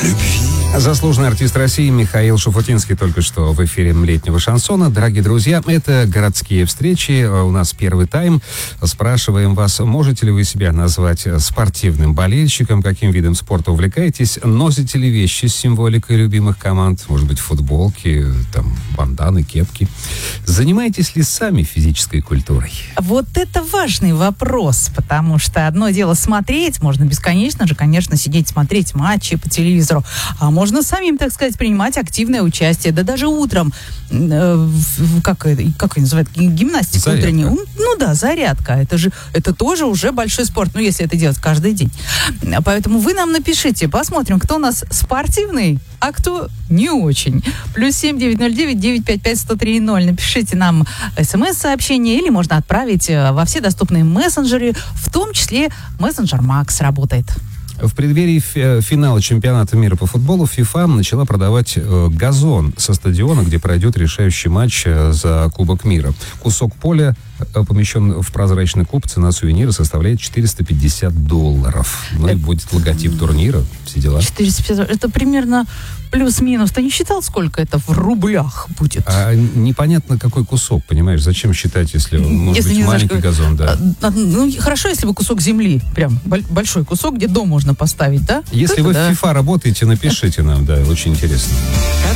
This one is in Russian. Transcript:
любви. Заслуженный артист России Михаил Шуфутинский только что в эфире летнего шансона. Дорогие друзья, это городские встречи. У нас первый тайм. Спрашиваем вас, можете ли вы себя назвать спортивным болельщиком, каким видом спорта увлекаетесь, носите ли вещи с символикой любимых команд, может быть, футболки, там, банданы, кепки. Занимаетесь ли сами физической культурой? Вот это важный вопрос, потому что одно дело смотреть, можно бесконечно же, конечно, сидеть смотреть матчи по телевизору, а можно самим, так сказать, принимать активное участие, да даже утром, как ее называют, гимнастика утренняя. Ну да, зарядка, это тоже уже большой спорт, ну если это делать каждый день. Поэтому вы нам напишите, посмотрим, кто у нас спортивный, а кто не очень. +7 909 955 1030. Напишите нам смс-сообщение или можно отправить во все доступные мессенджеры, в том числе мессенджер Макс работает. В преддверии финала чемпионата мира по футболу ФИФА начала продавать газон со стадиона, где пройдет решающий матч за Кубок мира. Кусок поля помещен в прозрачный куб, цена сувенира составляет $450. Ну и будет логотип турнира, все дела. 450, это примерно плюс-минус. Ты не считал, сколько это в рублях будет? А непонятно, какой кусок, понимаешь? Зачем считать, если может быть маленький газон, да? Ну, хорошо, если бы кусок земли, прям большой кусок, где дом можно поставить, да? Если вы в FIFA работаете, напишите нам, да, очень интересно.